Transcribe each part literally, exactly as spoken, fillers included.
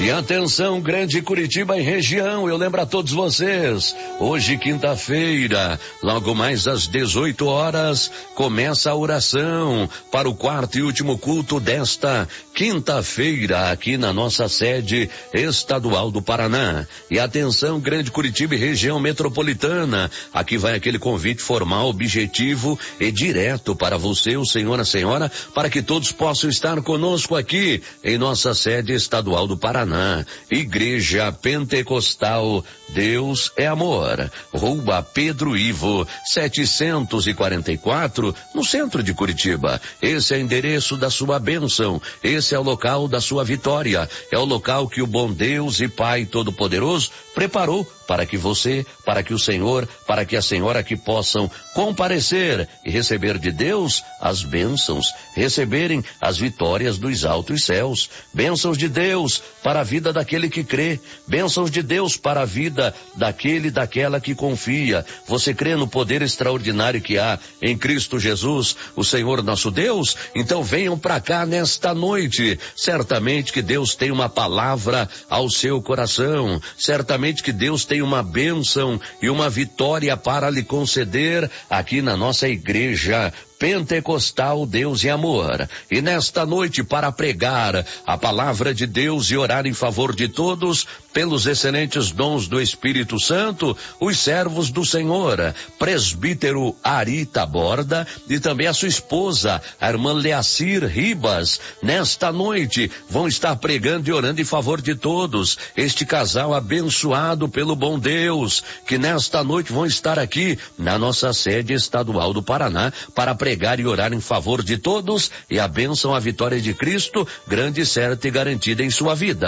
E atenção, Grande Curitiba e região, eu lembro a todos vocês, hoje quinta-feira, logo mais às dezoito horas, começa a oração para o quarto e último culto desta quinta-feira, aqui na nossa sede estadual do Paraná. E atenção, Grande Curitiba e região metropolitana, aqui vai aquele convite formal, objetivo e direto para você, o senhor, a senhora, para que todos possam estar conosco aqui em nossa sede estadual do Paraná. Igreja Pentecostal Deus é Amor, Rua Pedro Ivo, setecentos e quarenta e quatro, no centro de Curitiba. Esse é o endereço da sua bênção, esse é o local da sua vitória, é o local que o bom Deus e Pai Todo-Poderoso preparou para que você, para que o Senhor, para que a senhora aqui possam comparecer e receber de Deus as bênçãos, receberem as vitórias dos altos céus, bênçãos de Deus para a vida daquele que crê, bênçãos de Deus para a vida daquele, daquela que confia. Você crê no poder extraordinário que há em Cristo Jesus, o Senhor nosso Deus? Então venham para cá nesta noite. Certamente que Deus tem uma palavra ao seu coração, certamente que Deus tem uma bênção e uma vitória para lhe conceder aqui na nossa igreja Pentecostal Deus e Amor. E nesta noite, para pregar a palavra de Deus e orar em favor de todos, pelos excelentes dons do Espírito Santo, os servos do Senhor, presbítero Ari Taborda e também a sua esposa, a irmã Leacir Ribas, nesta noite vão estar pregando e orando em favor de todos. Este casal abençoado pelo bom Deus, que nesta noite vão estar aqui na nossa sede estadual do Paraná para pregar Pregar e orar em favor de todos e a bênção, a vitória de Cristo, grande, certa e garantida em sua vida.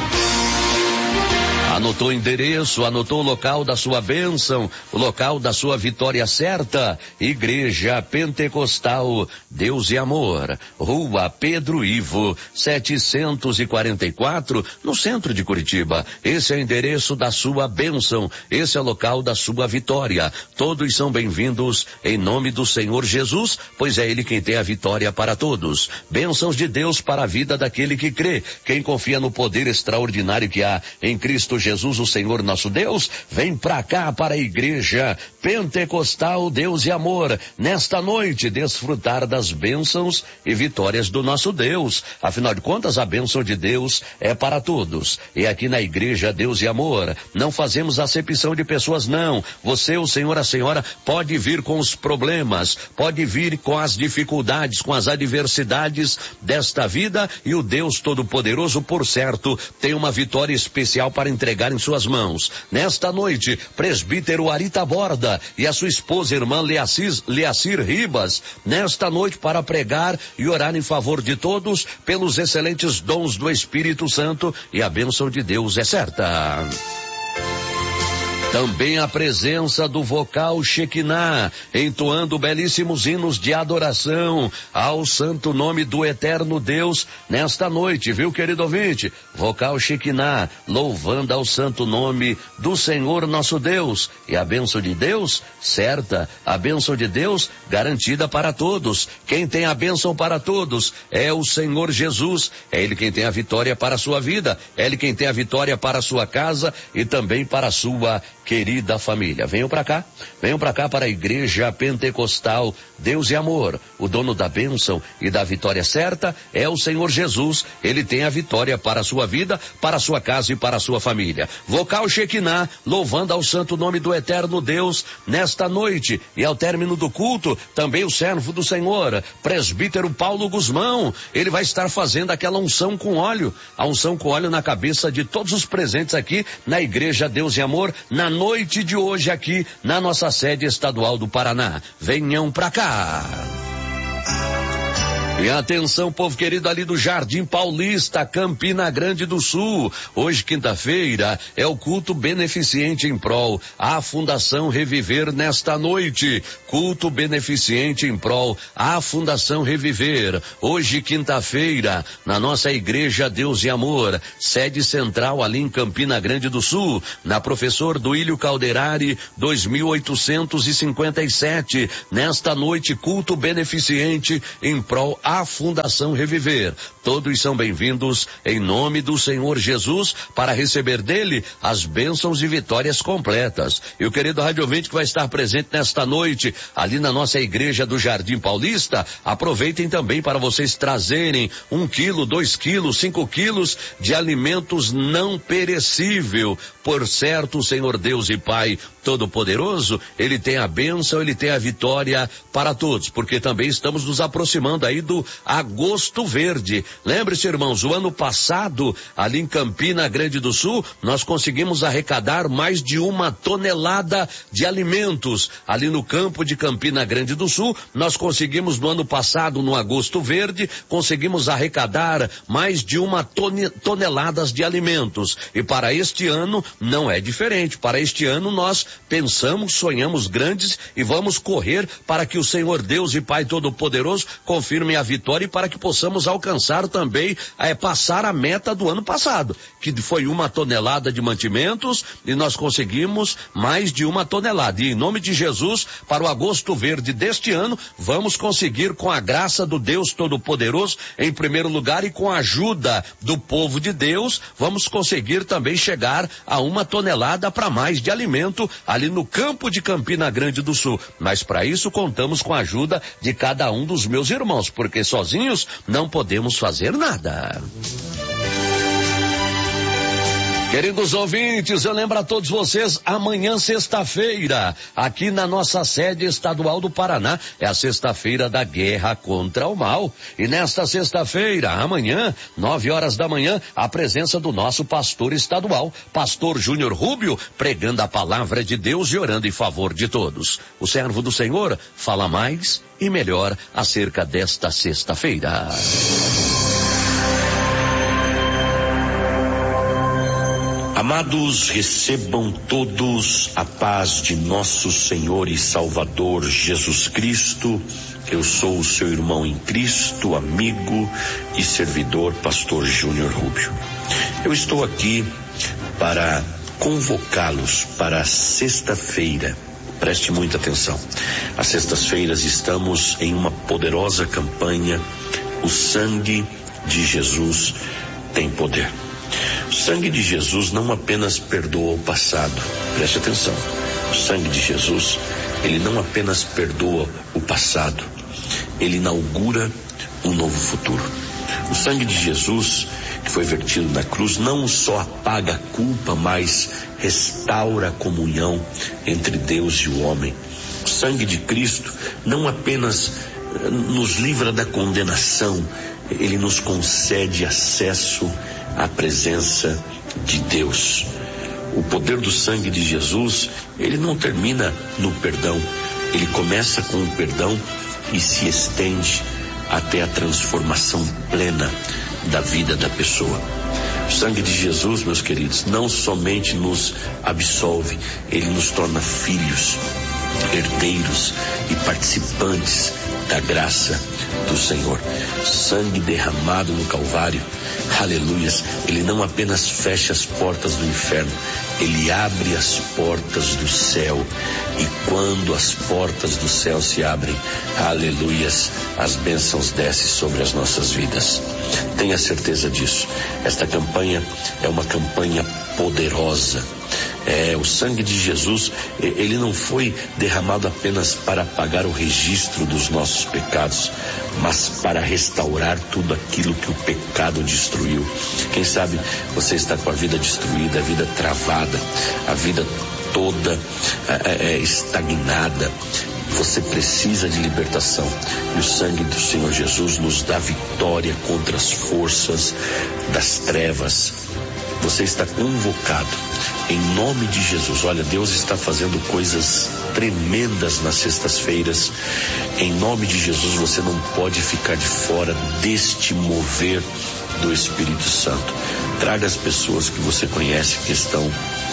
Anotou o endereço, anotou o local da sua bênção, o local da sua vitória certa? Igreja Pentecostal Deus e Amor, Rua Pedro Ivo, setecentos e quarenta e quatro, no centro de Curitiba. Esse é o endereço da sua bênção, esse é o local da sua vitória. Todos são bem-vindos em nome do Senhor Jesus, pois é Ele quem tem a vitória para todos. Bênçãos de Deus para a vida daquele que crê, quem confia no poder extraordinário que há em Cristo Jesus. Jesus, o Senhor nosso Deus, vem pra cá para a igreja Pentecostal Deus e Amor, nesta noite desfrutar das bênçãos e vitórias do nosso Deus. Afinal de contas, a bênção de Deus é para todos. E aqui na igreja Deus e Amor, não fazemos acepção de pessoas, não. Você, o Senhor, a senhora, pode vir com os problemas, pode vir com as dificuldades, com as adversidades desta vida, e o Deus Todo-Poderoso, por certo, tem uma vitória especial para entregar em suas mãos. Nesta noite, presbítero Ari Taborda e a sua esposa, irmã Leacir, Leacir Ribas, nesta noite para pregar e orar em favor de todos pelos excelentes dons do Espírito Santo, e a bênção de Deus é certa. Também a presença do vocal Shekinah, entoando belíssimos hinos de adoração ao santo nome do eterno Deus nesta noite, viu, querido ouvinte? Vocal Shekinah, louvando ao santo nome do Senhor nosso Deus. E a bênção de Deus, certa, a bênção de Deus garantida para todos. Quem tem a bênção para todos é o Senhor Jesus. É Ele quem tem a vitória para a sua vida, é Ele quem tem a vitória para a sua casa e também para a sua querida família. Venham para cá, venham para cá para a igreja Pentecostal Deus e Amor. O dono da bênção e da vitória certa é o Senhor Jesus. Ele tem a vitória para a sua vida, para a sua casa e para a sua família. Vocal Shekinah, louvando ao santo nome do eterno Deus nesta noite. E ao término do culto, também o servo do Senhor, presbítero Paulo Guzmão, ele vai estar fazendo aquela unção com óleo, a unção com óleo na cabeça de todos os presentes aqui na igreja Deus e Amor, na noite de hoje aqui na nossa sede estadual do Paraná. Venham pra cá. E atenção, povo querido, ali do Jardim Paulista, Campina Grande do Sul. Hoje, quinta-feira, é o culto beneficente em prol à Fundação Reviver nesta noite. Culto beneficente em prol à Fundação Reviver. Hoje, quinta-feira, na nossa igreja Deus e Amor, sede central ali em Campina Grande do Sul, na Professor Duílio Calderari, dois mil oitocentos e cinquenta e sete. Nesta noite, culto beneficente em prol à a Fundação Reviver. Todos são bem-vindos em nome do Senhor Jesus para receber dele as bênçãos e vitórias completas. E o querido rádio ouvinte que vai estar presente nesta noite ali na nossa igreja do Jardim Paulista, aproveitem também para vocês trazerem um quilo, dois quilos, cinco quilos de alimentos não perecível. Por certo, o Senhor Deus e Pai Todo-Poderoso, ele tem a bênção, ele tem a vitória para todos, porque também estamos nos aproximando aí do Agosto Verde. Lembre-se, irmãos, o ano passado, ali em Campina Grande do Sul, nós conseguimos arrecadar mais de uma tonelada de alimentos. Ali no campo de Campina Grande do Sul, nós conseguimos no ano passado, no Agosto Verde, conseguimos arrecadar mais de uma tone, toneladas de alimentos. E para este ano não é diferente. Para este ano nós pensamos, sonhamos grandes e vamos correr para que o Senhor Deus e Pai Todo-Poderoso confirme a vitória e para que possamos alcançar também, é, passar a meta do ano passado, que foi uma tonelada de mantimentos e nós conseguimos mais de uma tonelada. E em nome de Jesus, para o Agosto Verde deste ano, vamos conseguir com a graça do Deus Todo-Poderoso, em primeiro lugar, e com a ajuda do povo de Deus, vamos conseguir também chegar a uma tonelada para mais de alimento ali no campo de Campina Grande do Sul. Mas para isso contamos com a ajuda de cada um dos meus irmãos, porque sozinhos não podemos fazer nada. Queridos ouvintes, eu lembro a todos vocês, amanhã sexta-feira, aqui na nossa sede estadual do Paraná, é a sexta-feira da guerra contra o mal. E nesta sexta-feira, amanhã, nove horas da manhã, a presença do nosso pastor estadual, pastor Júnior Rubio, pregando a palavra de Deus e orando em favor de todos. O servo do Senhor fala mais e melhor acerca desta sexta-feira. Amados, recebam todos a paz de nosso Senhor e Salvador Jesus Cristo. Eu sou o seu irmão em Cristo, amigo e servidor, pastor Júnior Rubio. Eu estou aqui para convocá-los para a sexta-feira. Preste muita atenção. Às sextas-feiras estamos em uma poderosa campanha. O sangue de Jesus tem poder. O sangue de Jesus não apenas perdoa o passado, preste atenção, o sangue de Jesus, ele não apenas perdoa o passado, ele inaugura um novo futuro. O sangue de Jesus, que foi vertido na cruz, não só apaga a culpa, mas restaura a comunhão entre Deus e o homem. O sangue de Cristo não apenas nos livra da condenação, ele nos concede acesso à presença de Deus. O poder do sangue de Jesus, ele não termina no perdão, ele começa com o perdão e se estende até a transformação plena da vida da pessoa. O sangue de Jesus, meus queridos, não somente nos absolve, ele nos torna filhos, herdeiros e participantes da graça do Senhor. Sangue derramado no Calvário, aleluias, ele não apenas fecha as portas do inferno, ele abre as portas do céu. E quando as portas do céu se abrem, aleluias, as bênçãos descem sobre as nossas vidas. Tenha certeza disso. Esta campanha é uma campanha poderosa. É, o sangue de Jesus, ele não foi derramado apenas para apagar o registro dos nossos pecados, mas para restaurar tudo aquilo que o pecado destruiu. Quem sabe você está com a vida destruída, a vida travada, a vida toda é, é, estagnada. Você precisa de libertação e o sangue do Senhor Jesus nos dá vitória contra as forças das trevas. Você está convocado em nome de Jesus. Olha, Deus está fazendo coisas tremendas nas sextas-feiras. Em nome de Jesus, você não pode ficar de fora deste mover do Espírito Santo. Traga as pessoas que você conhece que estão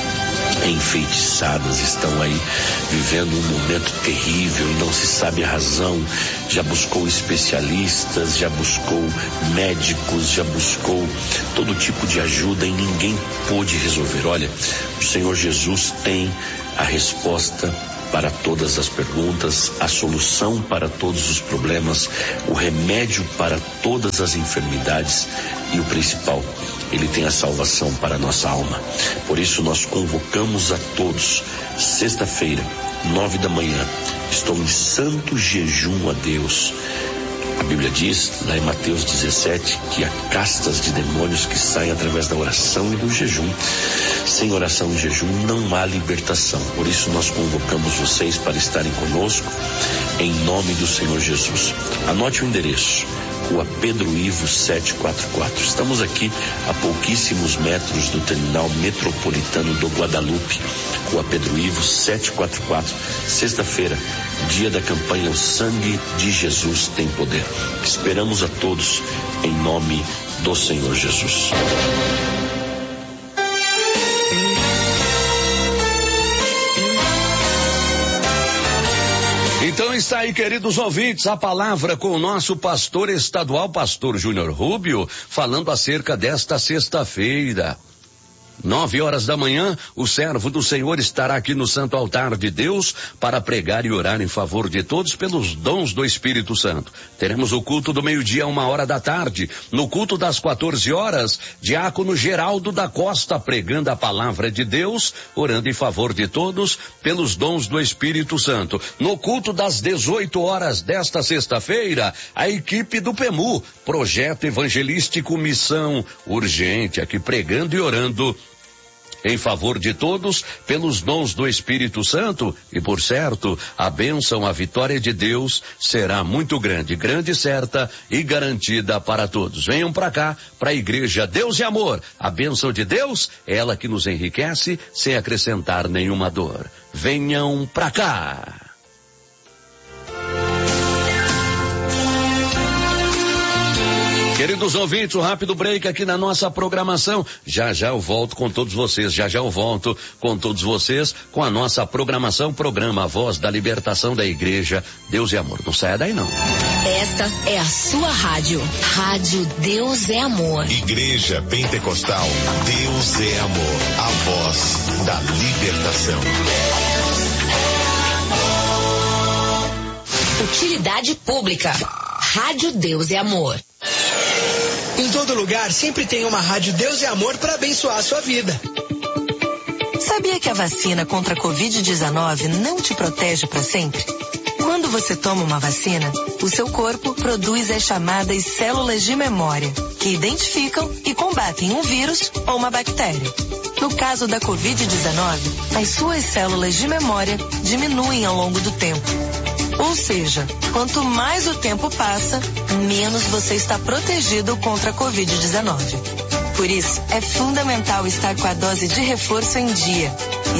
enfeitiçadas, estão aí vivendo um momento terrível e não se sabe a razão. Já buscou especialistas, já buscou médicos, já buscou todo tipo de ajuda e ninguém pôde resolver. Olha, o Senhor Jesus tem a resposta para todas as perguntas, a solução para todos os problemas, o remédio para todas as enfermidades e o principal, ele tem a salvação para a nossa alma. Por isso nós convocamos a todos, sexta-feira, nove da manhã, estou em santo jejum a Deus. A Bíblia diz, lá em Mateus dezessete, que há castas de demônios que saem através da oração e do jejum. Sem oração e jejum não há libertação. Por isso nós convocamos vocês para estarem conosco, em nome do Senhor Jesus. Anote o endereço, Rua Pedro Ivo setecentos e quarenta e quatro. Estamos aqui a pouquíssimos metros do terminal metropolitano do Guadalupe. Rua Pedro Ivo setecentos e quarenta e quatro. Sexta-feira, dia da campanha O Sangue de Jesus Tem Poder. Esperamos a todos em nome do Senhor Jesus. Então está aí, queridos ouvintes, a palavra com o nosso pastor estadual, pastor Júnior Rubio, falando acerca desta sexta-feira. Nove horas da manhã, o servo do Senhor estará aqui no Santo Altar de Deus para pregar e orar em favor de todos pelos dons do Espírito Santo. Teremos o culto do meio-dia a uma hora da tarde. No culto das quatorze horas, diácono Geraldo da Costa pregando a palavra de Deus, orando em favor de todos pelos dons do Espírito Santo. No culto das dezoito horas desta sexta-feira, a equipe do P E M U, Projeto Evangelístico Missão Urgente, aqui pregando e orando em favor de todos, pelos dons do Espírito Santo, e por certo, a bênção, a vitória de Deus será muito grande, grande, certa e garantida para todos. Venham para cá, para a igreja Deus e Amor. A bênção de Deus é ela que nos enriquece, sem acrescentar nenhuma dor. Venham para cá. Queridos ouvintes, um rápido break aqui na nossa programação. Já já eu volto com todos vocês, já já eu volto com todos vocês com a nossa programação, programa A Voz da Libertação da Igreja Deus e Amor. Não saia daí não. Esta é a sua rádio, Rádio Deus é Amor. Igreja Pentecostal Deus é Amor, a voz da libertação. Utilidade pública, Rádio Deus é Amor. Em todo lugar sempre tem uma Rádio Deus é Amor para abençoar a sua vida. Sabia que a vacina contra a covid dezenove não te protege para sempre? Quando você toma uma vacina, o seu corpo produz as chamadas células de memória, que identificam e combatem um vírus ou uma bactéria. No caso da covid dezenove, as suas células de memória diminuem ao longo do tempo. Ou seja, quanto mais o tempo passa, menos você está protegido contra a covid dezenove. Por isso, é fundamental estar com a dose de reforço em dia